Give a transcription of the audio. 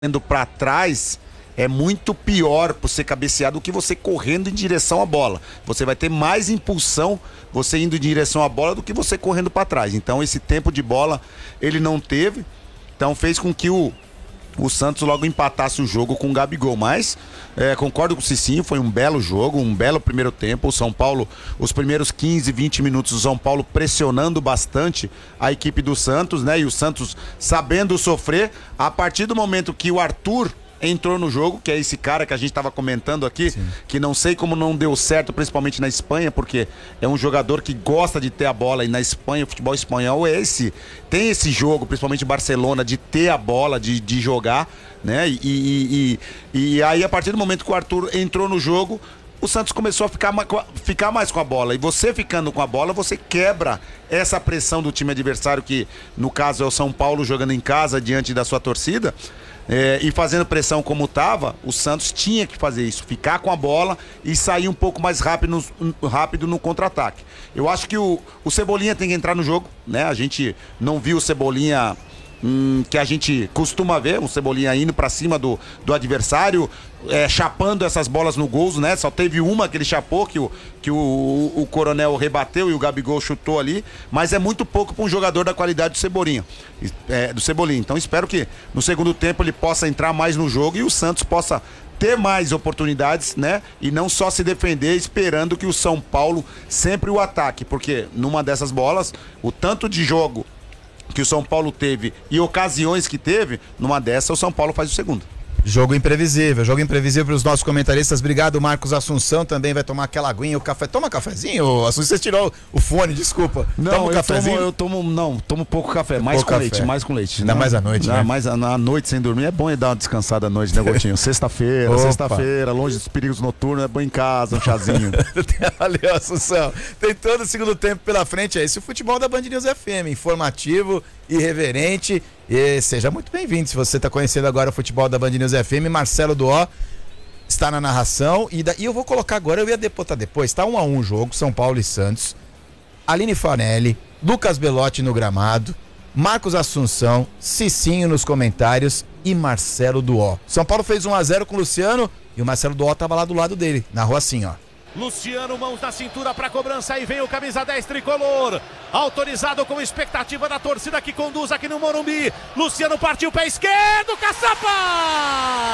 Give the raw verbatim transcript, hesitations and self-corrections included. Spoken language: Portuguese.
Indo para trás é muito pior para você cabecear do que você correndo em direção à bola. Você vai ter mais impulsão você indo em direção à bola do que você correndo para trás. Então esse tempo de bola ele não teve, então fez com que o, o Santos logo empatasse o jogo com o Gabigol. Mas é, concordo com o Cicinho, foi um belo jogo, um belo primeiro tempo. O São Paulo, os primeiros quinze, vinte minutos, o São Paulo pressionando bastante a equipe do Santos, né? E o Santos sabendo sofrer. A partir do momento que o Arthur entrou no jogo, que é esse cara que a gente estava comentando aqui, sim, que não sei como não deu certo, principalmente na Espanha, porque é um jogador que gosta de ter a bola, e na Espanha, o futebol espanhol é esse, tem esse jogo, principalmente Barcelona, de ter a bola, de, de jogar, né? E, e, e, e aí, a partir do momento que o Arthur entrou no jogo, o Santos começou a ficar, ficar mais com a bola. E você ficando com a bola, você quebra essa pressão do time adversário, que no caso é o São Paulo jogando em casa diante da sua torcida. É, e fazendo pressão como estava, o Santos tinha que fazer isso, ficar com a bola e sair um pouco mais rápido no, rápido no contra-ataque. Eu acho que o, o Cebolinha tem que entrar no jogo, né? A gente não viu o Cebolinha hum, que a gente costuma ver, um Cebolinha indo pra cima do, do adversário, é, chapando essas bolas no gol, né? Só teve uma que ele chapou, que o, que o, o, o Coronel rebateu e o Gabigol chutou ali, mas é muito pouco para um jogador da qualidade do Cebolinha, é, do Cebolinha. Então espero que no segundo tempo ele possa entrar mais no jogo e o Santos possa ter mais oportunidades, né? E não só se defender esperando que o São Paulo sempre o ataque, porque numa dessas bolas, o tanto de jogo que o São Paulo teve e ocasiões que teve, numa dessa o São Paulo faz o segundo. Jogo imprevisível, jogo imprevisível para os nossos comentaristas. Obrigado, Marcos Assunção, também vai tomar aquela aguinha, o café. Toma cafezinho, Assunção, você tirou o fone, desculpa. Não, toma um eu cafezinho? tomo, eu tomo, não, tomo pouco café, mais pouco com café. leite, mais com leite. Ainda mais à noite, Ainda né? mais à noite sem dormir, é bom é dar uma descansada à noite, né, Gotinho? Sexta-feira, sexta-feira, longe dos perigos noturnos, é bom em casa, um chazinho. Valeu, Assunção. Tem todo o segundo tempo pela frente, é esse o futebol da Band News F M, informativo, irreverente, e seja muito bem-vindo. Se você está conhecendo agora o futebol da Band News F M, Marcelo Duó está na narração, e, da, e eu vou colocar agora, eu ia botar depois, tá um a um o jogo, São Paulo e Santos, Aline Fanelli, Lucas Belotti no gramado, Marcos Assunção, Cicinho nos comentários e Marcelo Duó. São Paulo fez um a zero com o Luciano e o Marcelo Duó estava lá do lado dele, narrou assim, ó. Luciano, mãos na cintura para cobrança, aí vem o camisa dez tricolor, autorizado com expectativa da torcida que conduz aqui no Morumbi. Luciano partiu, pé esquerdo, caçapa!